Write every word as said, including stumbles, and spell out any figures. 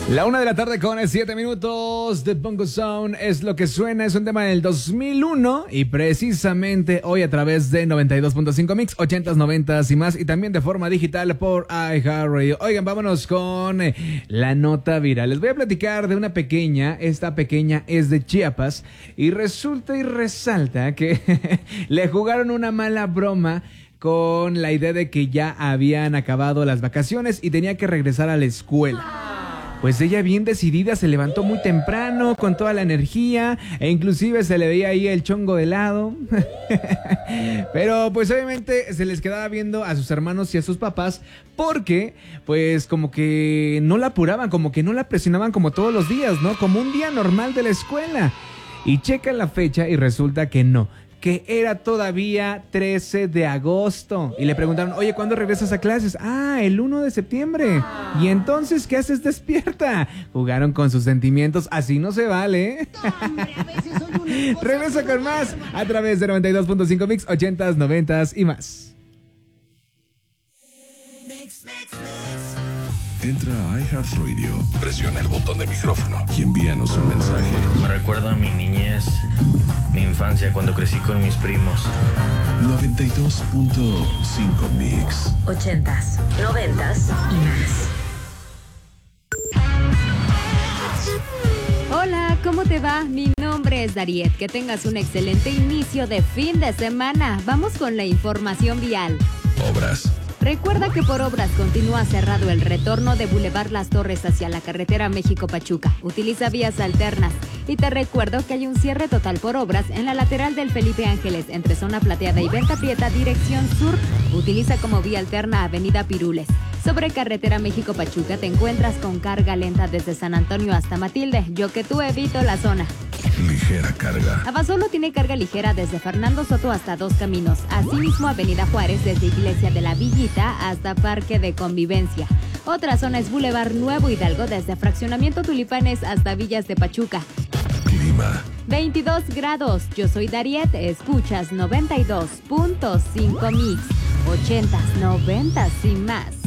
La una de la tarde con siete minutos de Bongo Sound es lo que suena, es un tema del dos mil uno y precisamente hoy a través de noventa y dos punto cinco Mix, ochentas, noventas y más y también de forma digital por iHeartRadio. Oigan, vámonos con eh, la nota viral. Les voy a platicar de una pequeña, esta pequeña es de Chiapas y resulta y resalta que le jugaron una mala broma con la idea de que ya habían acabado las vacaciones y tenía que regresar a la escuela. Pues ella bien decidida se levantó muy temprano con toda la energía e inclusive se le veía ahí el chongo de lado. Pero pues obviamente se les quedaba viendo a sus hermanos y a sus papás porque pues como que no la apuraban, como que no la presionaban como todos los días, ¿no? Como un día normal de la escuela. Y checan la fecha y resulta que no, que era todavía trece de agosto. Y le preguntaron, oye, ¿cuándo regresas a clases? Ah, el uno de septiembre. Ah. ¿Y entonces qué haces despierta? Jugaron con sus sentimientos, así no se vale. Hombre, a veces soy una Regresa con más a través de noventa y dos punto cinco Mix, ochentas, noventas y más. Entra a iHeartRadio, presiona el botón de micrófono y envíanos un mensaje. Me recuerda a mi niñez, mi infancia cuando crecí con mis primos. noventa y dos punto cinco Mix. Ochentas, noventas y más. Hola, ¿cómo te va? Mi nombre es Dariet. Que tengas un excelente inicio de fin de semana. Vamos con la información vial. Obras. Recuerda que por obras continúa cerrado el retorno de Boulevard Las Torres hacia la carretera México-Pachuca. Utiliza vías alternas. Y te recuerdo que hay un cierre total por obras en la lateral del Felipe Ángeles, entre Zona Plateada y Venta Prieta, dirección sur. Utiliza como vía alterna Avenida Pirules. Sobre carretera México-Pachuca te encuentras con carga lenta desde San Antonio hasta Matilde. Yo que tú evito la zona. Ligera carga. Abasolo tiene carga ligera desde Fernando Soto hasta Dos Caminos. Asimismo, Avenida Juárez desde Iglesia de la Villita hasta Parque de Convivencia. Otra zona es Boulevard Nuevo Hidalgo desde Fraccionamiento Tulipanes hasta Villas de Pachuca. Clima. veintidós grados. Yo soy Dariet. Escuchas noventa y dos punto cinco Mix. ochentas, noventas y más.